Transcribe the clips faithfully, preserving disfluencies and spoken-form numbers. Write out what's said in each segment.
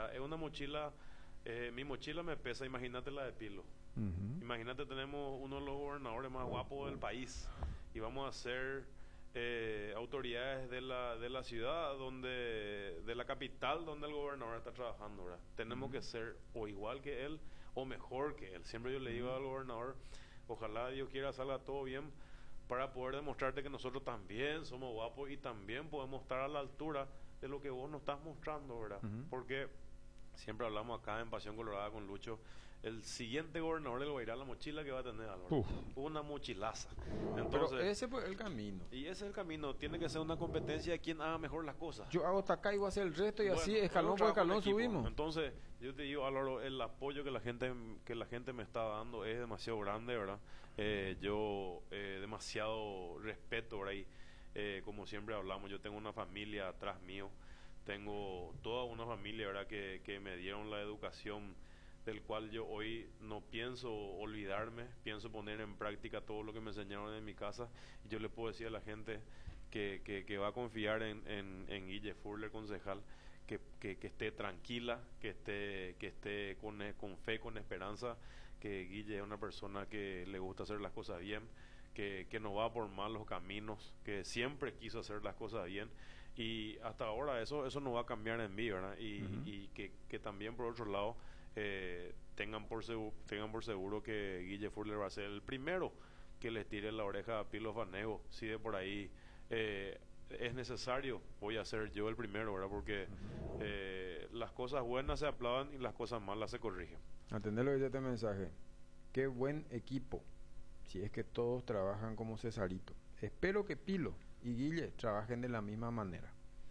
¿verdad? Es una mochila, eh, mi mochila me pesa, imagínate la de Pilo. Ujú. Imagínate, tenemos uno de los gobernadores más guapos del país y vamos a ser eh, autoridades de la, de la ciudad, donde de la capital donde el gobernador está trabajando, ¿verdad? Tenemos que ser o igual que él o mejor que él. Siempre yo le digo al gobernador, ojalá Dios quiera salga todo bien para poder demostrarte que nosotros también somos guapos y también podemos estar a la altura de lo que vos nos estás mostrando, ¿verdad? Ujú. Porque siempre hablamos acá en Pasión Colorada con Lucho, el siguiente gobernador del Guairá, la mochila que va a tener, Álvaro. Uf. Una mochilaza. Pero Entonces, ese fue el camino. y ese es el camino. Tiene que ser una competencia de quien haga mejor las cosas. Yo hago hasta acá y voy a hacer el resto y Bueno, así, es escalón un por trabajo en escalón equipo. subimos. Entonces, yo te digo, Álvaro, el apoyo que la gente que la gente me está dando es demasiado grande, ¿verdad? Eh, yo eh, demasiado respeto, ¿verdad? Y, eh, como siempre hablamos, yo tengo una familia atrás mío, tengo toda una familia, ¿verdad? Que, que me dieron la educación del cual yo hoy no pienso olvidarme, pienso poner en práctica todo lo que me enseñaron en mi casa. Y yo le puedo decir a la gente que, que, que va a confiar en, en, en Guille Furler, concejal, que, que, que esté tranquila, que esté, que esté con, con fe, con esperanza, que Guille es una persona que le gusta hacer las cosas bien, que, que no va por malos caminos, que siempre quiso hacer las cosas bien, y hasta ahora eso eso no va a cambiar en mí, ¿verdad? Y, Uh-huh. y que, que también por otro lado eh, tengan por seguro, tengan por seguro que Guille Furler va a ser el primero que les tire la oreja a Pilo Fanego, si de por ahí eh, es necesario, voy a ser yo el primero, ¿verdad? Porque eh, las cosas buenas se aplauden y las cosas malas se corrigen. Atendelo desde este mensaje. Qué buen equipo, si es que todos trabajan como Cesarito. Espero que Pilo y Guille trabajen de la misma manera.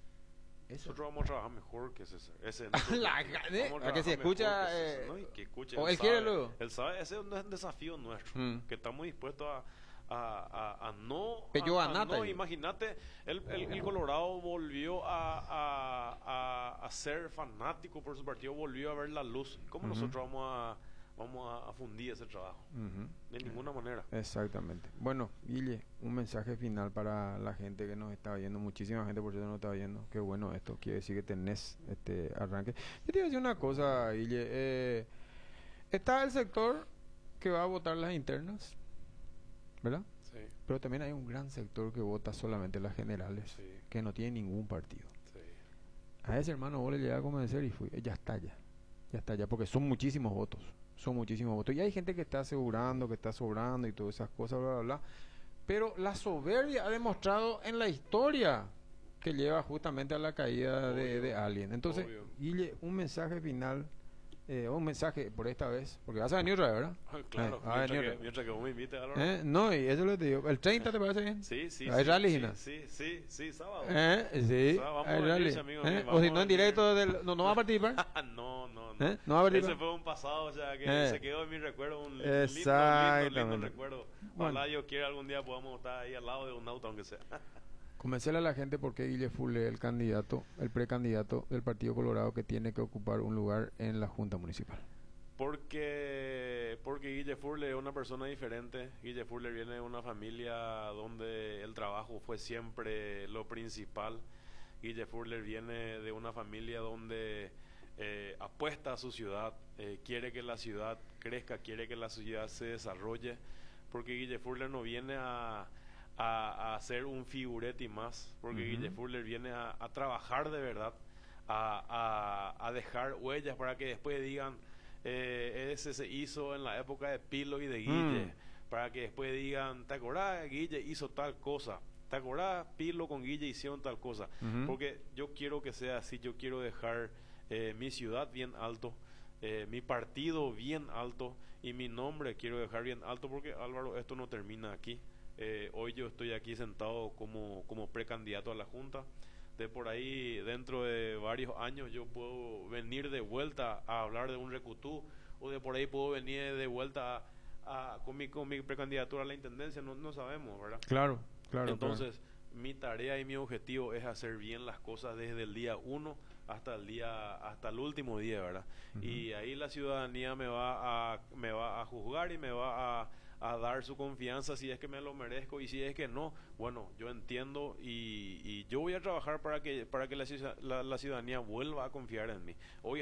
Eso. Nosotros vamos a trabajar mejor que ese. ese La nosotros, gane- vamos a que trabajar se mejor escucha, que ese, eh, ¿no? Y que escuche, o él sabe, quiere luego. él sabe, ese no es un desafío nuestro, Mm. que estamos dispuestos a, a, a, a no, Pero a, a Anata, no, yo. imagínate, el, el, el Colorado volvió a, a, a, a ser fanático por su partido, volvió a ver la luz. ¿Cómo Ujú. nosotros vamos a vamos a, a fundir ese trabajo? Ujú. De ninguna manera. Exactamente. Bueno, Guille, un mensaje final para la gente que nos está viendo. Muchísima gente, por cierto, nos está viendo. Qué bueno esto. Quiere decir que tenés este arranque. Yo te iba a decir una cosa, Guille. Eh, está el sector que va a votar las internas, ¿verdad? Sí, Pero también hay un gran sector que vota solamente las generales, sí, que no tiene ningún partido. sí. A ese hermano vos le llegas a convencer y fui, eh, ya está ya. Ya está ya, porque son muchísimos votos. Son muchísimos votos. Y hay gente que está asegurando, que está sobrando y todas esas cosas, bla, bla, bla. Pero la soberbia ha demostrado en la historia que lleva justamente a la caída de, Obvio. de alguien. Entonces, Obvio. Guille, un mensaje final, eh, un mensaje por esta vez, porque vas a venir otra vez, ¿verdad? Claro, Eh, vas a mientras, venir que, otra vez. mientras que vos me invites, Álvaro. ¿Eh? No, y eso lo te digo. ¿El treinta te parece bien? Sí, sí, Hay sí, rally, sí, ¿no? sí, sí, sí, sábado. ¿Eh? Sí, O sea, vamos hay a rally. venirse, amigo, ¿Eh? vamos O si a no, en venir. directo del... ¿No, no va a participar? no, no, no. ¿Eh? ¿No va a participar? Ese fue un pasado, o sea, que Eh. se quedó en mi recuerdo, un lindo, lindo, lindo, Exactamente. lindo recuerdo. Bueno. Ojalá Dios quiera algún día podamos estar ahí al lado de un auto, aunque sea. Convencerle a la gente por qué Guille Fuller es el candidato, el precandidato del Partido Colorado que tiene que ocupar un lugar en la Junta Municipal. Porque, porque Guille Furler es una persona diferente. Guille Furler viene de una familia donde el trabajo fue siempre lo principal. Guille Furler viene de una familia donde eh, apuesta a su ciudad, eh, quiere que la ciudad crezca, quiere que la ciudad se desarrolle, porque Guille Furler no viene a, a, a ser un figuretti más, porque Uh-huh. Guille Furler viene a, a trabajar de verdad, a, a, a dejar huellas para que después digan, eh, ese se hizo en la época de Pilo y de Guille, Mm. para que después digan, ¿te acordás? Guille hizo tal cosa. ¿Te acordás? Pilo con Guille hicieron tal cosa. Ujú. Porque yo quiero que sea así, yo quiero dejar eh, mi ciudad bien alto, eh, mi partido bien alto y mi nombre quiero dejar bien alto, porque Álvaro, esto no termina aquí. Eh, hoy yo estoy aquí sentado como, como precandidato a la Junta. De por ahí, dentro de varios años, yo puedo venir de vuelta a hablar de un recutú, o de por ahí puedo venir de vuelta a, a, con, mi, con mi precandidatura a la intendencia, no, no sabemos, ¿verdad? Claro, claro. Entonces, mi tarea y mi objetivo es hacer bien las cosas desde el día uno hasta el día, hasta el último día, ¿verdad? Ujú. Y ahí la ciudadanía me va a, me va a juzgar y me va a, a dar su confianza si es que me lo merezco, y si es que no, bueno, yo entiendo, y, y yo voy a trabajar para que, para que la, ciudadanía- la, la ciudadanía vuelva a confiar en mí. Hoy